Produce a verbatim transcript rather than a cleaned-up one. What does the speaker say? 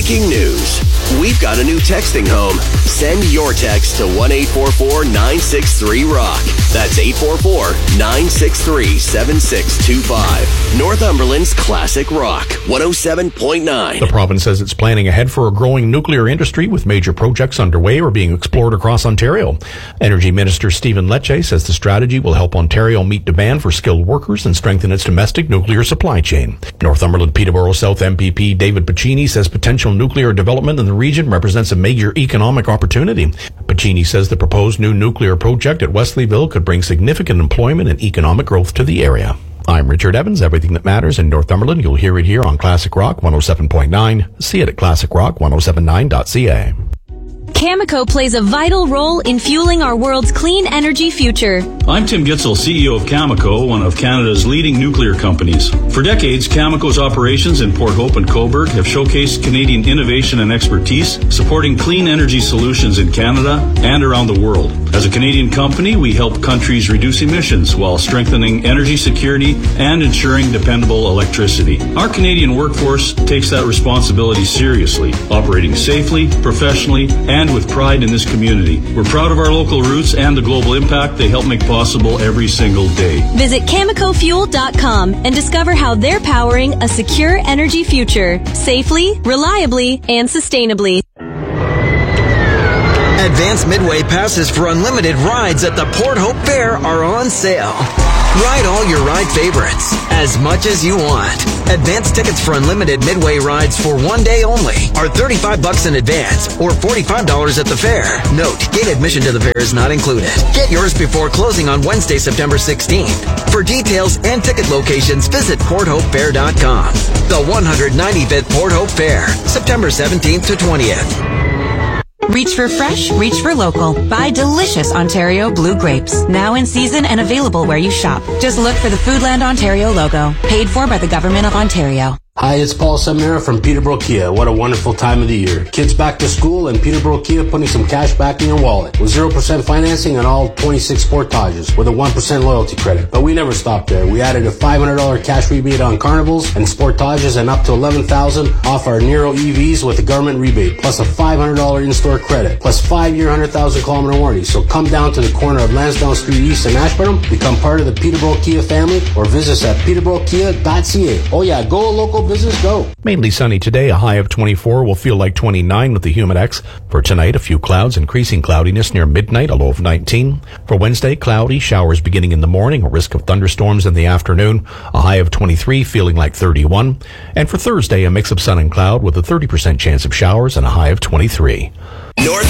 Breaking news. We've got a new texting home. Send your text to one eight four four nine six three rock. That's eight four four nine six three seven six two five. Northumberland's Classic Rock, one oh seven point nine. The province says it's planning ahead for a growing nuclear industry with major projects underway or being explored across Ontario. Energy Minister Stephen Lecce says the strategy will help Ontario meet demand for skilled workers and strengthen its domestic nuclear supply chain. Northumberland Peterborough South M P P David Pacini says potential nuclear development in the region represents a major economic opportunity. Pacini says the proposed new nuclear project at Wesleyville could bring significant employment and economic growth to the area. I'm Richard Evans. Everything that matters in Northumberland, you'll hear it here on Classic Rock one oh seven point nine. See it at classic rock ten seventy-nine dot c a. Cameco plays a vital role in fueling our world's clean energy future. I'm Tim Gitzel, C E O of Cameco, one of Canada's leading nuclear companies. For decades, Cameco's operations in Port Hope and Cobourg have showcased Canadian innovation and expertise, supporting clean energy solutions in Canada and around the world. As a Canadian company, we help countries reduce emissions while strengthening energy security and ensuring dependable electricity. Our Canadian workforce takes that responsibility seriously, operating safely, professionally, and with pride in this community. We're proud of our local roots and the global impact they help make possible every single day. Visit Cameco Fuel dot com and discover how they're powering a secure energy future, safely, reliably, and sustainably. Advanced Midway passes for unlimited rides at the Port Hope Fair are on sale. Ride all your ride favorites, as much as you want. Advance tickets for unlimited Midway rides for one day only are thirty-five bucks in advance or forty-five dollars at the fair. Note, gate admission to the fair is not included. Get yours before closing on Wednesday, September sixteenth. For details and ticket locations, visit port hope fair dot com. The one hundred ninety-fifth Port Hope Fair, September seventeenth to twentieth. Reach for fresh, reach for local. Buy delicious Ontario blue grapes. Now in season and available where you shop. Just look for the Foodland Ontario logo. Paid for by the Government of Ontario. Hi, it's Paul Seminara from Peterborough Kia. What a wonderful time of the year. Kids back to school and Peterborough Kia putting some cash back in your wallet. With zero percent financing on all twenty-six Sportages with a one percent loyalty credit. But we never stopped there. We added a five hundred dollars cash rebate on Carnivals and Sportages and up to eleven thousand dollars off our Nero E Vs with a government rebate, plus a five hundred dollars in-store credit, plus five-year one hundred thousand kilometer warranty. So come down to the corner of Lansdowne Street East in Ashburnham, become part of the Peterborough Kia family, or visit us at peterborough kia dot c a. Oh yeah, go local business, go. Mainly sunny today, a high of twenty-four, will feel like twenty-nine with the Humidex. For tonight, a few clouds, increasing cloudiness near midnight, a low of nineteen. For Wednesday, cloudy, showers beginning in the morning, a risk of thunderstorms in the afternoon, a high of twenty-three, feeling like thirty-one. And for Thursday, a mix of sun and cloud with a thirty percent chance of showers and a high of twenty-three. North